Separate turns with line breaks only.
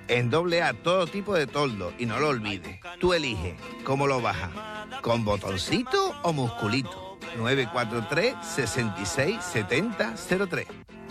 En AA todo tipo de toldo y no lo olvides. Tú eliges cómo lo bajas, con botoncito o musculito. 943 66 70 03.